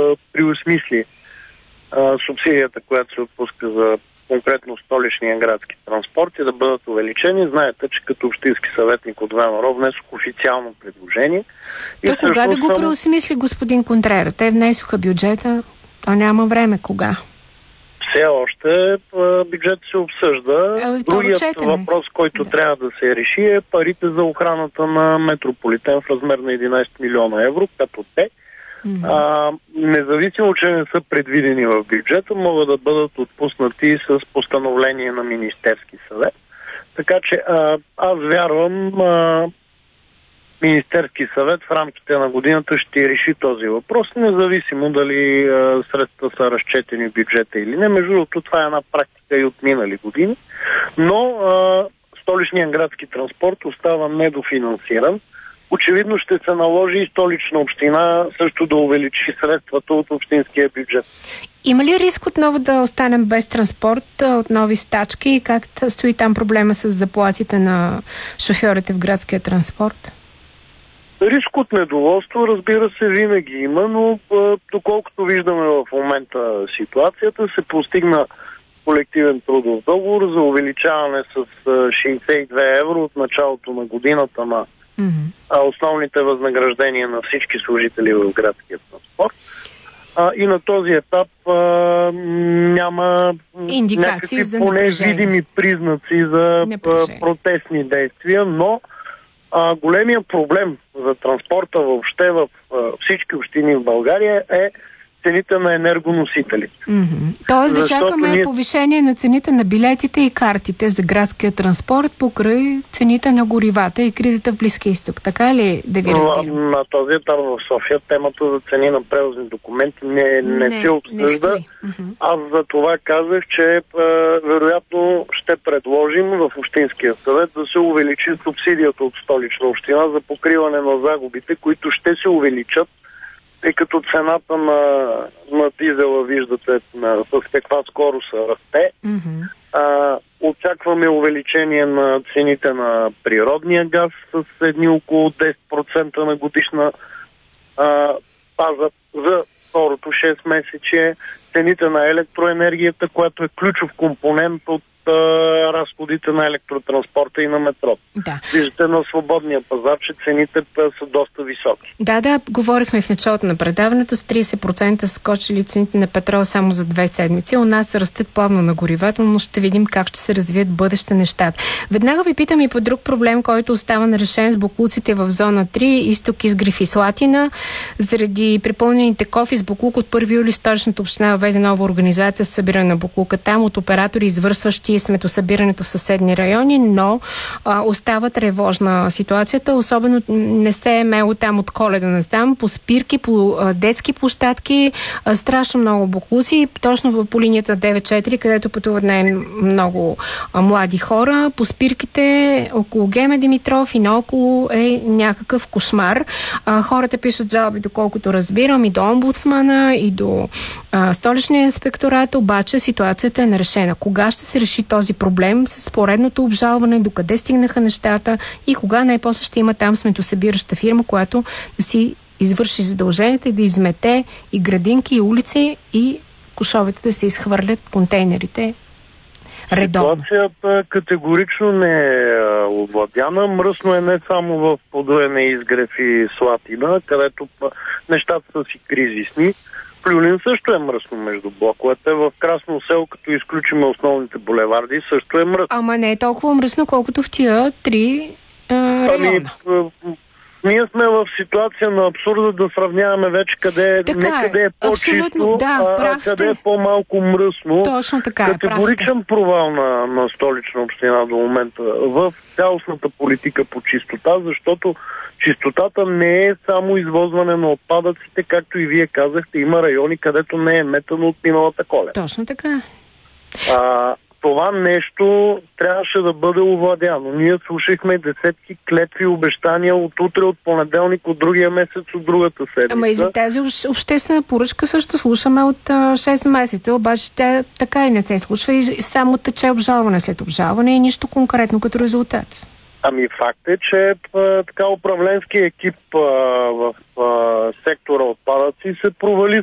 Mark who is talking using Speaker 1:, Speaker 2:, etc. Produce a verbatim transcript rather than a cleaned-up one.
Speaker 1: да преосмисли а, субсидията, която се отпуска за конкретно столичния градски транспорт и да бъдат увеличени. Знаете, че като общински съветник от ВМРО внесох официално предложение.
Speaker 2: То кога да го само... преосмисли господин Контрера? Те внесоха бюджета, то няма време. Кога?
Speaker 1: Все още бюджет се обсъжда.
Speaker 2: Е,
Speaker 1: Другият въпрос, който да. трябва да се реши, е парите за охраната на Метрополитен в размер на единайсет милиона евро, като те, mm-hmm. а, независимо, че не са предвидени в бюджета, могат да бъдат отпуснати с постановление на Министерски съвет. Така че а, аз вярвам, а, Министерски съвет в рамките на годината ще реши този въпрос, независимо дали а, средства са разчетени в бюджета или не. Между другото, това е една практика и от минали години, но а, столичният градски транспорт остава недофинансиран. Очевидно ще се наложи и Столична община също да увеличи средствата от общинския бюджет.
Speaker 2: Има ли риск отново да останем без транспорт, от нови стачки? Как стои там проблема с заплатите на шофьорите в градския транспорт?
Speaker 1: Риск от недоволство, разбира се, винаги има, но доколкото виждаме в момента ситуацията, се постигна колективен трудов договор за увеличаване с шейсет и две евро от началото на годината на mm-hmm. основните възнаграждения на всички служители в градския транспорт. А, и на този етап а, няма
Speaker 2: индикации някакви
Speaker 1: за поне видими признаци за
Speaker 2: напрежение.
Speaker 1: Протестни действия, но А, големия проблем за транспорта въобще в а, всички общини в България е цените на енергоносителите.
Speaker 2: Mm-hmm. Тоест да
Speaker 1: Защото
Speaker 2: чакаме ние... повишение на цените на билетите и картите за градския транспорт покрай цените на горивата и кризата в Близкия изток. Така ли да ви разбирам?
Speaker 1: На, на този етап в София темата за цени на превозни документи не, не, не се обсъжда. Mm-hmm. Аз за това казах, че а, вероятно ще предложим в Общинския съвет да се увеличи субсидията от Столична община за покриване на загубите, които ще се увеличат, тъй като цената на, на дизела, виждате, на, с каква скорост расте. Mm-hmm. А, очакваме увеличение на цените на природния газ с едни около десет процента на годишна а, база за второто шест месече. Цените на електроенергията, която е ключов компонент от а, разходите на електротранспорта и на метрото.
Speaker 2: Да.
Speaker 1: Виждате на свободния пазар, че цените са доста високи.
Speaker 2: Да, да, говорихме в началото на предаването, с трийсет процента скочили цените на петрол само за две седмици. У нас растат плавно на горивата, но ще видим как ще се развият бъдеще нещата. Веднага ви питам и по друг проблем, който остава нерешен с боклуците в зона три, изток изгрев и Слатина. Заради препълнените кофи с боклук от първи юли Столичната община въведе нова организация с събиране на боклука там от оператори, извършващи сметосъбирането в съседни райони, но а, остава тревожна ситуацията. Особено не се е мело там от Коледа, не знам, по спирки, по а, детски площадки, а, страшно много боклуци, точно по линията девет четири, където пътуват най-много а, млади хора. По спирките около Геме Димитров и наоколо е някакъв кошмар. А, хората пишат жалби, доколкото разбирам, и до омбудсмана, и до а, столичния инспекторат, обаче ситуацията е нерешена. Кога ще се реши този проблем с поредното обжалване, докъде стигнаха нещата и кога най-после ще има там сметосъбираща фирма, която да си извърши задълженията и да измете и градинки, и улици, и кошовете да се изхвърлят контейнерите редовно.
Speaker 1: Ситуацията категорично не е овладяна. Мръсно е не само в Подуене, Изгрев и Слатина, където нещата са си кризисни. Люлин също е мръсно между блоковете. В Красно село, като изключим основните булеварди, също е мръсно.
Speaker 2: Ама не е толкова мръсно, колкото в тия три е, района.
Speaker 1: Ами, ние сме в ситуация на абсурда да сравняваме вече къде,
Speaker 2: така
Speaker 1: не къде е по-чисто,
Speaker 2: да,
Speaker 1: а къде е по-малко мръсно.
Speaker 2: Точно така.
Speaker 1: Категоричен провал на, на Столична община до момента в цялостната политика по чистота, защото чистотата не е само извозване на отпадъците, както и вие казахте, има райони, където не е метано от миналата Коледа.
Speaker 2: Точно така.
Speaker 1: А, това нещо трябваше да бъде овладяно. Ние слушахме десетки клетви, обещания от утре, от понеделник, от другия месец, от другата седмица.
Speaker 2: Ама и за тази обществена поръчка също слушаме от а, шест месеца, обаче тя така и не се случва и само тече обжалване след обжалване и нищо конкретно като резултат.
Speaker 1: Ами факт е, че а, така управленски екип а, в а, сектора отпадъци се провали